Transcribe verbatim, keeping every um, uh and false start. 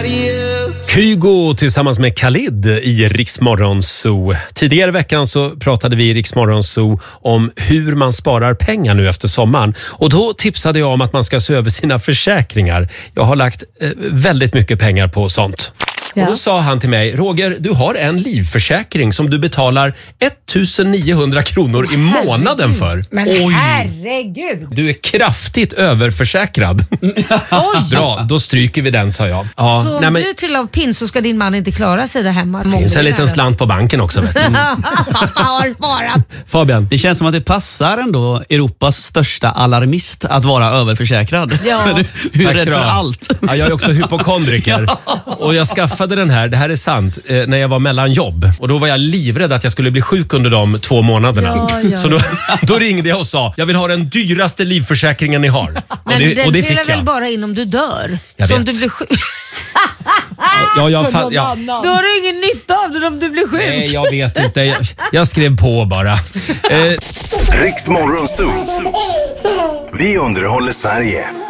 Kygo tillsammans med Khalid i Rix Morgon Zoo. Tidigare i veckan så pratade vi i Rix Morgon Zoo om hur man sparar pengar nu efter sommaren. Och då tipsade jag om att man ska se över sina försäkringar. Jag har lagt eh, väldigt mycket pengar på sånt. Ja. Och då sa han till mig, Roger, du har en livförsäkring som du betalar ettusenniohundra kronor i månaden för. Men Oj. herregud! Du är kraftigt överförsäkrad. Bra, då stryker vi den, sa jag. Ja, så om nej, men... du trillar av pinn så ska din man inte klara sig där hemma. Det finns en liten slant på banken också, vet du. Pappa har sparat. Fabian. Det känns som att det passar ändå Europas största alarmist att vara överförsäkrad. Ja. Du är rädd för allt. Ja, jag är också hypokondriker. Ja. Och jag skaffade den här, det här är sant, eh, när jag var mellan jobb. Och då var jag livrädd att jag skulle bli sjuk under de två månaderna. Ja, ja. Så då, då ringde jag och sa, jag vill ha den dyraste livförsäkringen ni har. Men och det, den och det trillar fick jag. väl bara in om du dör? Jag så om vet. du blir sjuk... Ja, jag fa- ja. Då har du ingen nytta av det om du blir sjuk. Nej, jag vet inte. Jag, jag skrev på bara. Eh. Rix Morgon Zoo. Vi underhåller Sverige.